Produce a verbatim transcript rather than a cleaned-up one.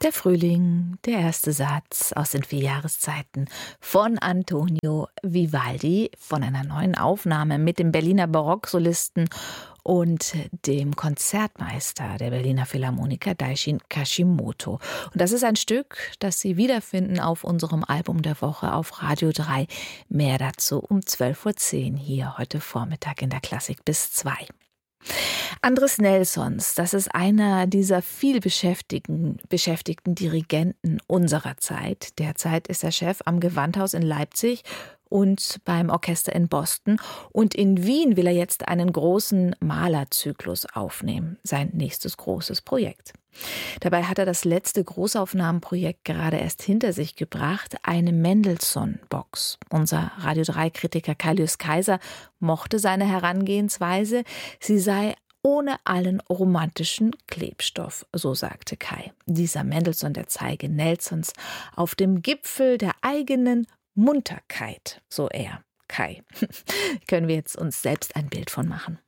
Der Frühling, der erste Satz aus den vier Jahreszeiten von Antonio Vivaldi, von einer neuen Aufnahme mit dem Berliner Barocksolisten und dem Konzertmeister der Berliner Philharmoniker Daishin Kashimoto. Und das ist ein Stück, das Sie wiederfinden auf unserem Album der Woche auf Radio drei. Mehr dazu um zwölf Uhr zehn hier heute Vormittag in der Klassik bis zwei. Andres Nelsons, das ist einer dieser viel beschäftigten, beschäftigten Dirigenten unserer Zeit. Derzeit ist er Chef am Gewandhaus in Leipzig und beim Orchester in Boston. Und in Wien will er jetzt einen großen Malerzyklus aufnehmen, sein nächstes großes Projekt. Dabei hat er das letzte Großaufnahmenprojekt gerade erst hinter sich gebracht, eine Mendelssohn-Box. Unser Radio drei Kritiker Kaius Kaiser mochte seine Herangehensweise, sie sei ohne allen romantischen Klebstoff, so sagte Kai. Dieser Mendelssohn, der zeige Nelsons auf dem Gipfel der eigenen Munterkeit, so er, Kai. Können wir jetzt uns selbst ein Bild von machen.